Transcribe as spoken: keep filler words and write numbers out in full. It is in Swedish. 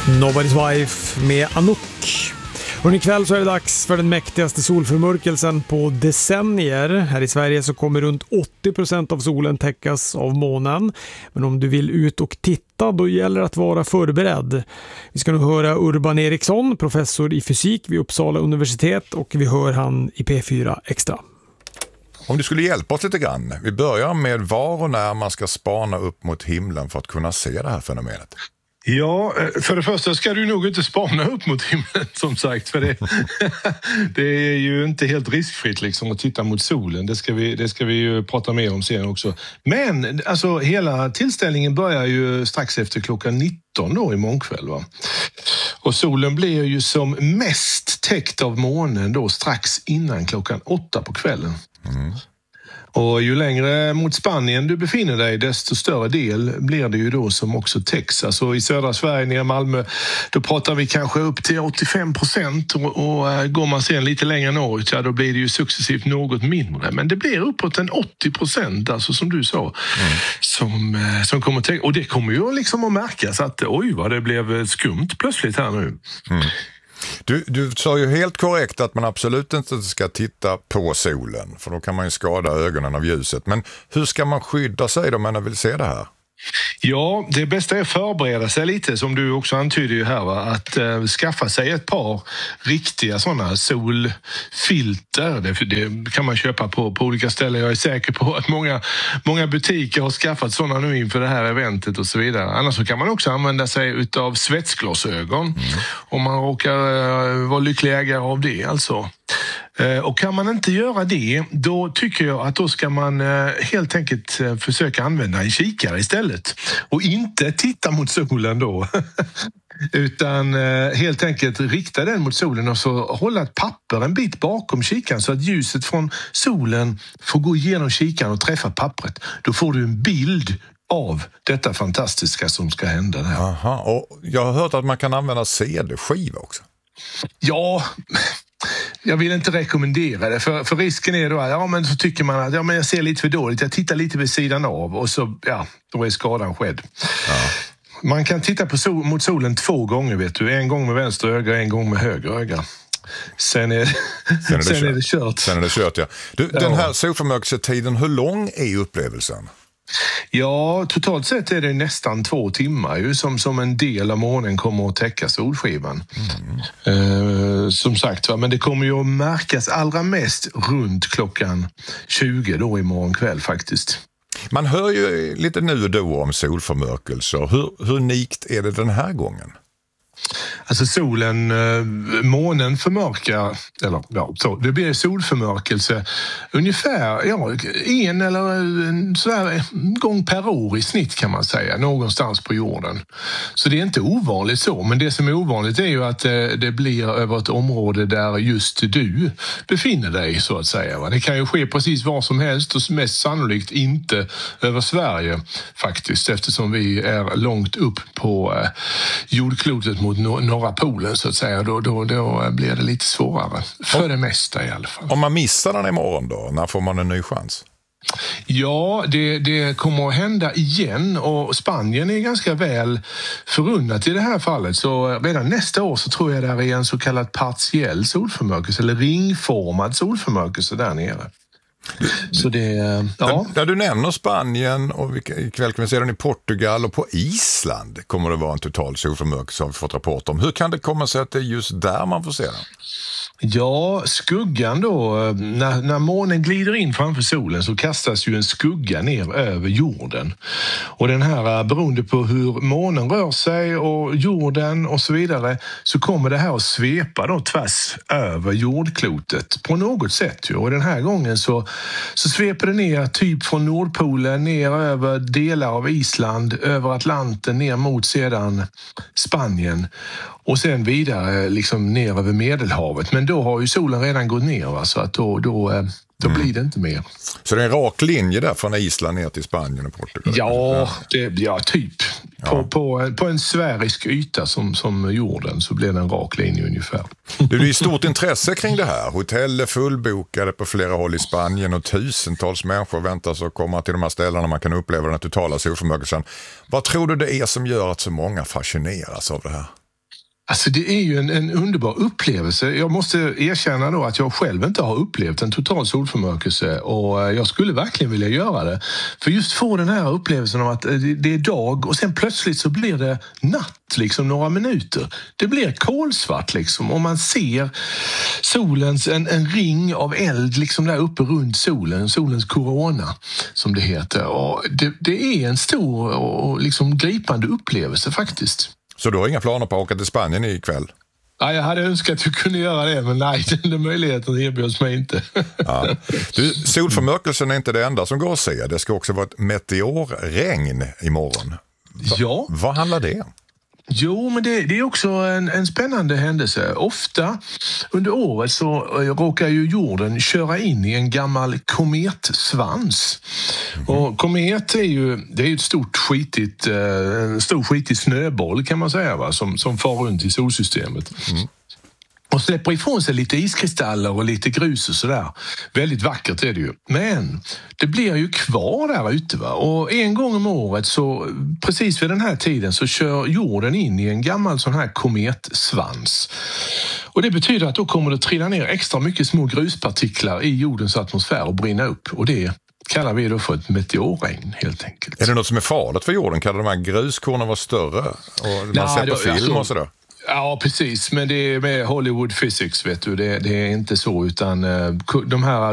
Nobody's Wife med Anouk. Och ikväll så är det dags för den mäktigaste solförmörkelsen på decennier. Här i Sverige så kommer runt åttio procent av solen täckas av månen. Men om du vill ut och titta, då gäller det att vara förberedd. Vi ska nu höra Urban Eriksson, professor i fysik vid Uppsala universitet, och vi hör han i P fyra Extra. Om du skulle hjälpa oss lite grann. Vi börjar med var och när man ska spana upp mot himlen för att kunna se det här fenomenet. Ja, för det första ska du nog inte spana upp mot himlen, som sagt, för det, det är ju inte helt riskfritt liksom att titta mot solen. Det ska vi, det ska vi ju prata mer om sen också. Men alltså, hela tillställningen börjar ju strax efter klockan nitton då i månkväll, va? Och solen blir ju som mest täckt av månen då strax innan klockan åtta på kvällen. Mm. Och ju längre mot Spanien du befinner dig, desto större del blir det ju då som också täcks. Alltså i södra Sverige, ner i Malmö, då pratar vi kanske upp till åttiofem procent. Och, och går man sen lite längre norrut, ja, då blir det ju successivt något mindre. Men det blir uppåt en åttio procent, alltså som du sa, mm. som, som kommer täcka. Och det kommer ju liksom att märkas att oj vad det blev skumt plötsligt här nu. Mm. Du, du sa ju helt korrekt att man absolut inte ska titta på solen, för då kan man ju skada ögonen av ljuset. Men hur ska man skydda sig då om man vill se det här? Ja, det bästa är att förbereda sig lite, som du också antyder ju här, va? Att eh, skaffa sig ett par riktiga sådana solfilter. Det, det kan man köpa på, på olika ställen. Jag är säker på att många, många butiker har skaffat sådana nu inför det här eventet och så vidare. Annars så kan man också använda sig utav svetsglasögon mm. om man råkar eh, vara lycklig ägare av det alltså. Och kan man inte göra det, då tycker jag att då ska man helt enkelt försöka använda en kikare istället. Och inte titta mot solen då. Utan helt enkelt rikta den mot solen och så hålla ett papper en bit bakom kikaren så att ljuset från solen får gå igenom kikaren och träffa pappret. Då får du en bild av detta fantastiska som ska hända där. Aha, och jag har hört att man kan använda C D-skiva också. Ja, jag vill inte rekommendera det, för, för risken är då att ja, men så tycker man att ja, men jag ser lite för dåligt, jag tittar lite vid sidan av och så, ja, då är skadan skedd. Ja. Man kan titta på sol, mot solen två gånger, vet du. En gång med vänster öga, en gång med höger öga. Sen är, sen är, det, sen är det kört. Sen är det kört, ja. Du, ja. Den här solförmörkelsetiden, hur lång är upplevelsen? Ja, totalt sett är det nästan två timmar ju, som, som en del av månen kommer att täcka solskivan. Mm. Eh, som sagt, va? Men det kommer ju att märkas allra mest runt klockan tjugo då imorgon kväll faktiskt. Man hör ju lite nu och då om solförmörkelser. Hur, hur unikt är det den här gången? Alltså solen, månen förmörkar, eller ja, så, det blir solförmörkelse ungefär ja, en eller sådär, en gång per år i snitt kan man säga, någonstans på jorden. Så det är inte ovanligt så, men det som är ovanligt är ju att det, det blir över ett område där just du befinner dig så att säga. Va? Det kan ju ske precis var som helst och mest sannolikt inte över Sverige faktiskt, eftersom vi är långt upp på eh, jordklotet mot norra polen så att säga, då, då, då blir det lite svårare. För om, det mesta i alla fall. Om man missar den imorgon då, när får man en ny chans? Ja, det, det kommer att hända igen och Spanien är ganska väl förunnat i det här fallet. Så redan nästa år så tror jag det är en så kallad partiell solförmörkelse eller ringformad solförmörkelse där nere. Så det, ja. Där, där du nämner Spanien och ikväll kan vi se den i Portugal och på Island kommer det vara en total solförmörkelse har vi fått rapport om. Hur kan det komma sig att det är just där man får se den? Ja, skuggan då, när, när månen glider in framför solen så kastas ju en skugga ner över jorden. Och den här, beroende på hur månen rör sig och jorden och så vidare, så kommer det här att svepa då tvärs över jordklotet på något sätt. Ju. Och den här gången så, så sveper det ner typ från Nordpolen ner över delar av Island, över Atlanten ner mot sedan Spanien och sen vidare liksom ner över Medelhavet. Men då har ju solen redan gått ner, va? Så att då, då, då blir det inte mer. Så det är en rak linje där från Island ner till Spanien och Portugal? Ja, det, ja typ. Ja. På, på, på en sfärisk yta som, som jorden så blir det en rak linje ungefär. Det är stort intresse kring det här. Hotell är fullbokade på flera håll i Spanien och tusentals människor väntas att komma till de här ställena man kan uppleva den totala solförmörkelsen. Vad tror du det är som gör att så många fascineras av det här? Alltså det är ju en, en underbar upplevelse. Jag måste erkänna då att jag själv inte har upplevt en total solförmörkelse och jag skulle verkligen vilja göra det. För just få den här upplevelsen av att det är dag och sen plötsligt så blir det natt, liksom några minuter. Det blir kolsvart liksom och man ser solens, en, en ring av eld liksom där uppe runt solen, solens korona som det heter. Och det, det är en stor och liksom gripande upplevelse faktiskt. Så du har inga planer på att åka till Spanien ikväll? Ja, jag hade önskat att jag kunde göra det, men nej, den möjligheten erbjuds mig inte. Ja. Du, solförmörkelsen är inte det enda som går att se. Det ska också vara ett meteorregn imorgon. Va, ja. Vad handlar det om? Jo, men det, det är också en, en spännande händelse. Ofta under året så råkar ju jorden köra in i en gammal kometsvans. Mm. Och komet är ju, det är ju ett stort skitigt, en stor skitig snöboll kan man säga, va? Som, som far runt i solsystemet. Mm. Och släpper ifrån sig lite iskristaller och lite grus och sådär. Väldigt vackert är det ju. Men det blir ju kvar där ute, va? Och en gång om året så, precis vid den här tiden, så kör jorden in i en gammal sån här kometsvans. Och det betyder att då kommer det trilla ner extra mycket små gruspartiklar i jordens atmosfär och brinna upp. Och det kallar vi då för ett meteorregn helt enkelt. Är det något som är farligt för jorden? Kan de här gruskornen vara större? Och man Nej, ser på då, film alltså, och sådär? Ja, precis. Men det är med Hollywood physics, vet du. Det, det är inte så, utan de här